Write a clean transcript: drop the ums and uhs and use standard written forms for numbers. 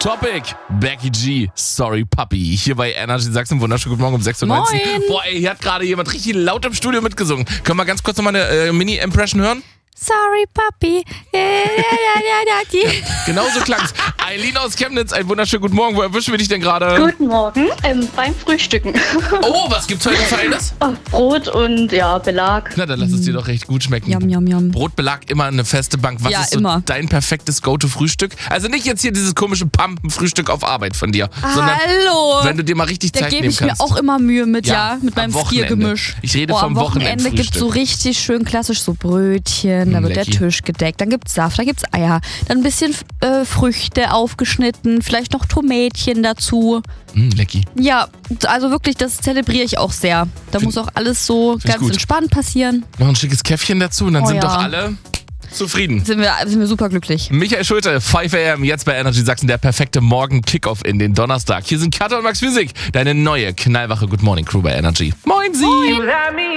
Topic, Becky G, Sorry Puppy. Hier bei Energy Sachsen. Wunderschönen guten Morgen um 6.19 Uhr. Moin. Boah, ey, hier hat gerade jemand richtig laut im Studio mitgesungen. Können wir ganz kurz nochmal eine Mini-Impression hören? Sorry, Papi. Genau so klang's. Eileen aus Chemnitz, einen wunderschönen guten Morgen. Wo erwischen wir dich denn gerade? Guten Morgen, beim Frühstücken. Oh, was gibt's heute Feines? Brot und Belag. Na, dann lass es dir doch recht gut schmecken. Yum, yum, yum. Brotbelag, immer eine feste Bank. Was Ja, ist so immer. dein perfektes Go-To-Frühstück? Also nicht jetzt hier dieses komische Pumpen-Frühstück auf Arbeit von dir, sondern Hallo. wenn du dir mal richtig Da Zeit gebe nehmen ich mir kannst. auch immer Mühe mit, Ja, mit meinem am Wochenende. Friergemisch. Ich rede vom Am Wochenende gibt's so Wochenendfrühstück. richtig schön klassisch so Brötchen, da wird lecky. der Tisch gedeckt, dann gibt's Saft, da gibt's Eier, dann ein bisschen Früchte aufgeschnitten, vielleicht noch Tomätchen dazu. Lecky. Ja, also wirklich, das zelebriere ich auch sehr. Da muss auch alles so ich ganz gut. entspannt passieren. Noch ein schickes Käffchen dazu und dann Oh sind ja. doch alle zufrieden. Sind wir super glücklich. Michael Schulte, 5 AM, jetzt bei Energy Sachsen, der perfekte Morgen-Kickoff in den Donnerstag. Hier sind Katha und Max Physik, deine neue knallwache Good Morning Crew bei Energy. Moin Sie!